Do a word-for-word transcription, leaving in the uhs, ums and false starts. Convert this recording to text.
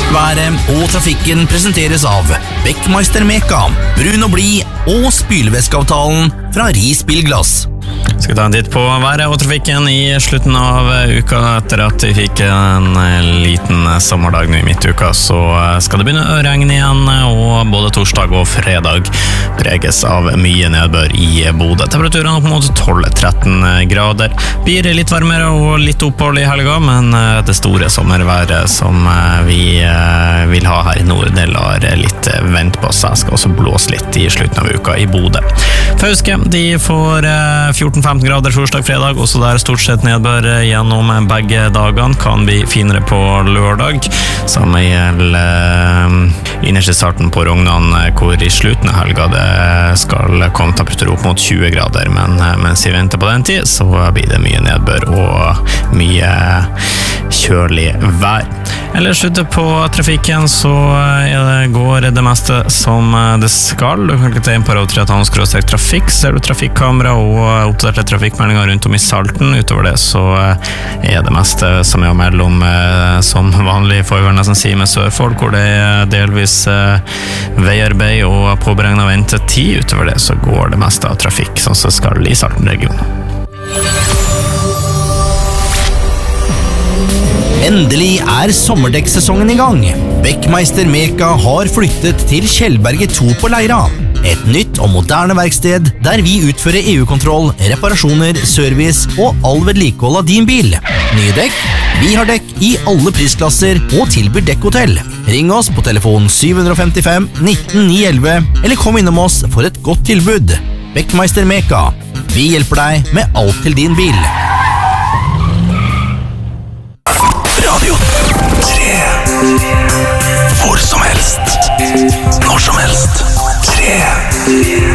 Været og trafikken presenteres av Beckmeister Meka, brun og blid og spylevæskeavtalen fra Ris Bilglass. Skal vi ta en titt på været og trafikken i slutten av uka. Etter at vi fikk en liten sommerdag nå i midtuka, så skal det begynne å regne igjen, og både torsdag og fredag preges av mye nedbør i Bodø. Temperaturen opp mot tolv til tretten grader. Blir litt varmere og litt opphold i helga, men det store sommerværet som vi vil ha her i nord, det lar litt vent på seg. Skal også blåse litt i slutten av uka i Bodø. Fauske, de får fjorten til femten grader torsdag, fredag, også der stort sett nedbør gjennom begge dagene. Kan bli finere på lørdag, samme gjelder innerst i starten på Rognan, hvor i slutten av helga det skal komme temperatur opp mot tjue grader, men mens vi venter på den tid, så blir det mye nedbør og mye kjølig vær. Ellers ute på trafikken så går det meste som det skal. Du kan klikke inn på radio tre trafikk, ser du trafikkamera og oppdaterte trafikkmeldinger rundt om i Salten. Utover det så er det meste som er mellom som vanlig, får vi vel nesten si, med Sørfold, hvor det er delvis veiarbeid og påberegnet ventetid. Utover det så går det meste av trafikk som så skal i Salten-regionen. Endelig er sommerdekksesongen i gang. Beckmeister Meka har flyttet til Kjellberget to på Leira. Et nytt og moderne verksted der vi utfører E U-kontroll, reparasjoner, service og all vedlikehold av din bil. Nye dekk? Vi har dekk i alle prisklasser og tilbyr dekkhotell. Ring oss på telefon syv fem fem nitten ni elleve eller kom innom oss for et godt tilbud. Beckmeister Meka. Vi hjelper deg med alt til din bil. Radio tre. Hvor som helst. Når som helst. tre.